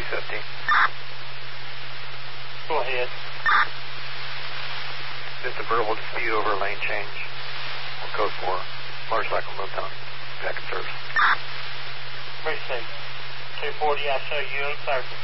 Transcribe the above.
250. Go ahead. Just a verbal dispute over a lane change. We'll code for motorcycle moved on. Back in service. Appreciate it. 240, I show you in service.